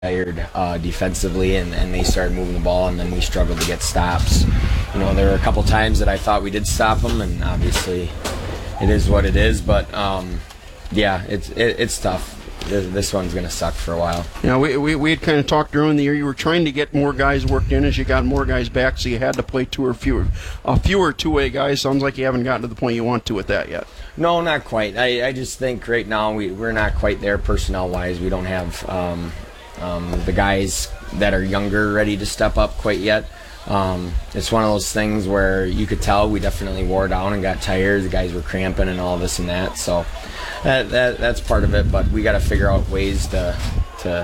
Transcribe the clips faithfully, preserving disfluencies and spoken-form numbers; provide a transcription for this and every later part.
tired uh, defensively, and, and they started moving the ball, and then we struggled to get stops. You know, there were a couple times that I thought we did stop them, and obviously it is what it is. But um, yeah, it's it, it's tough. This one's going to suck for a while. Yeah, we, we we had kind of talked during the year. You were trying to get more guys worked in as you got more guys back, so you had to play two or fewer, uh, fewer two-way guys. Sounds like you haven't gotten to the point you want to with that yet. No, not quite. I, I just think right now we, we're not quite there personnel-wise. We don't have um, um, the guys that are younger ready to step up quite yet. Um, it's one of those things where you could tell we definitely wore down and got tired. The guys were cramping and all this and that. So that, that that's part of it. But we got to figure out ways to to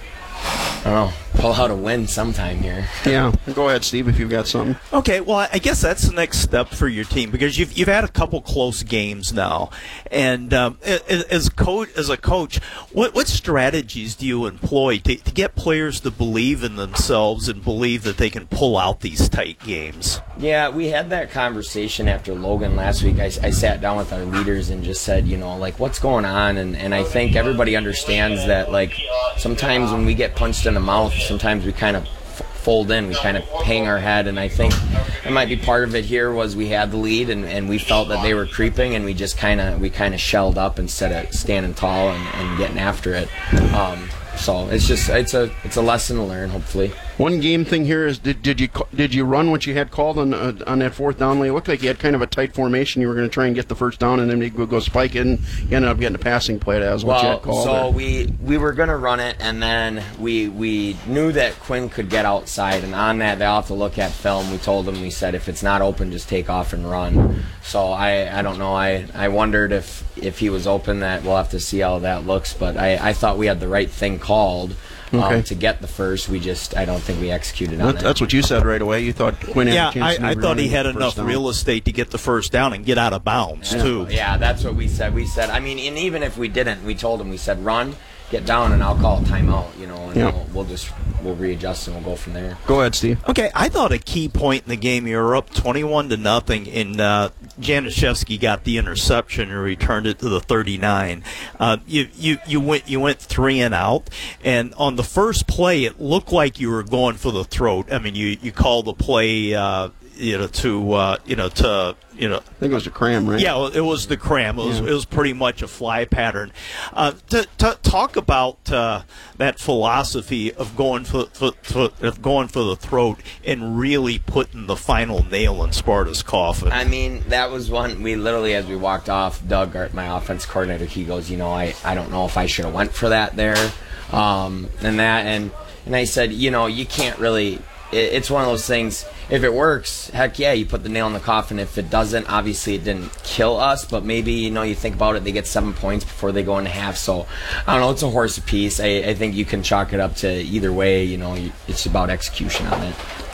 I don't know, pull out a win sometime here. Yeah, go ahead, Steve, if you've got something. Okay, well, I guess that's the next step for your team because you've you've had a couple close games now, and um, as coach as a coach, what what strategies do you employ to, to get players to believe in themselves and believe that they can pull out these tight games? Yeah, we had that conversation after Logan last week. I, I sat down with our leaders and just said, you know, like, what's going on? And and I think everybody understands that, like, sometimes when we get punched in the mouth, sometimes we kind of f- fold in, we kind of hang our head, and I think it might be part of it here was we had the lead and, and we felt that they were creeping, and we just kind of we kind of shelled up instead of standing tall and, and getting after it. Um, so it's just it's a it's a lesson to learn, hopefully. One game thing here is did, did you did you run what you had called on uh, on that fourth down lane? It looked like you had kind of a tight formation. You were going to try and get the first down, and then you go, go spike it, and you ended up getting a passing play. That was what well, you had called. So or? we we were going to run it, and then we we knew that Quinn could get outside, and on that they'll have to look at film. We told them, we said, if it's not open, just take off and run. So I I don't know. I I wondered if if he was open. That we'll have to see how that looks. But I I thought we had the right thing called. Um, okay. To get the first, we just I don't think we executed on that, it. That's what you said right away. You thought Quinn had yeah, a chance. I, I thought he had enough down. real estate to get the first down and get out of bounds yeah. too. Yeah, that's what we said. We said, I mean, and even if we didn't, we told him, we said, run, get down, and I'll call a timeout. You know, and yeah. we'll, we'll just we'll readjust and we'll go from there. Go ahead, Steve. Okay, I thought a key point in the game, you were up twenty-one to nothing, and uh, Januszewski got the interception and returned it to the thirty-nine. Uh, you you you went you went three and out, and on the first play, it looked like you were going for the throat. I mean, you you called the play, uh, you know, to uh, you know to you know. I think it was a cram, right? Yeah, it was the cram. It was, yeah. it was pretty much a fly pattern. Uh, to, to talk about uh, that philosophy of going for, for, for of going for the throat and really putting the final nail in Sparta's coffin. I mean, that was one we literally, as we walked off, Doug, our, my offense coordinator, he goes, you know, I, I don't know if I should have went for that there, um, and that, and and I said, you know, you can't really. It's one of those things, if it works, heck yeah, you put the nail in the coffin. If it doesn't, obviously it didn't kill us, but maybe, you know, you think about it, they get seven points before they go into half. So, I don't know, it's a horse apiece. I, I think you can chalk it up to either way. You know, it's about execution on it.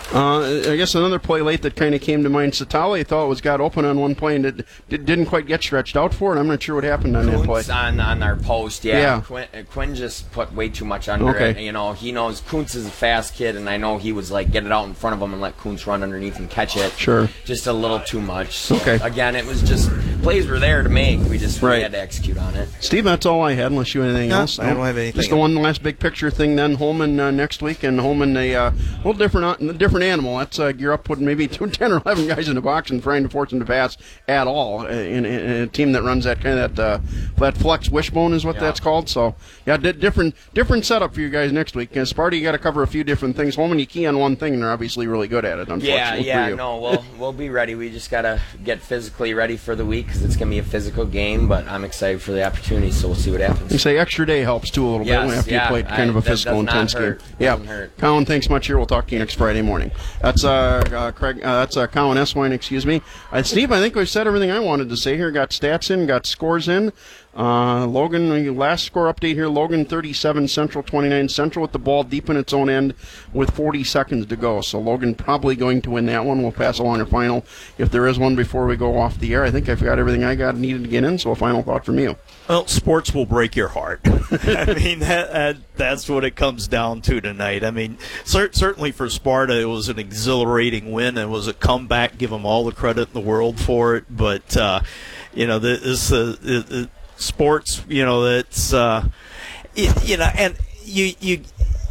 Uh, I guess another play late that kind of came to mind, Satali thought was got open on one play and it, it didn't quite get stretched out for it. I'm not sure what happened on that play. On, on our post, yeah. yeah. Quinn, Quinn just put way too much under okay. it. You know, he knows Kuntz is a fast kid, and I know he was like, get it out in front of him and let Kuntz run underneath and catch it. Sure. Just a little too much. So, okay. Again, it was just, plays were there to make. We just right. we had to execute on it. Steve, that's all I had, unless you have anything no, else. I don't have anything. Just the one last big picture thing then, Holman uh, next week, and Holman a uh, little different, uh, different animal. That's uh, you're up putting maybe two, ten or eleven guys in the box and trying to force them to pass at all in, in, in a team that runs that kind of that, uh, that flex wishbone is what yeah. that's called. So yeah, di- different different setup for you guys next week. And Sparty, you got to cover a few different things. Holman, you key on one thing, and they're obviously really good at it. Unfortunately, yeah, yeah, for you. no, we'll we'll be ready. We just gotta get physically ready for the week because it's gonna be a physical game. But I'm excited for the opportunity, so we'll see what happens. You say extra day helps too a little yes, bit after yeah, you played kind I, of a that physical, does not intense hurt. game. Yeah, hurt. Colin, thanks much here. We'll talk to you next Friday morning. That's uh, uh Craig. Uh, that's uh, Colin Eswine, excuse me. Uh, Steve, I think we've said everything I wanted to say here. Got stats in, got scores in. Uh, Logan, last score update here, Logan thirty-seven, Central twenty-nine. Central with the ball deep in its own end with forty seconds to go. So Logan probably going to win that one. We'll pass along a final if there is one before we go off the air. I think I've got everything I got needed to get in, so a final thought from you. Well, sports will break your heart. I mean, that, that, that's what it comes down to tonight. I mean, cer- certainly for Sparta, it was an exhilarating win. It was a comeback. Give them all the credit in the world for it. But, uh, you know, this uh, it, it, sports, you know, it's, uh, it, you know, and you, you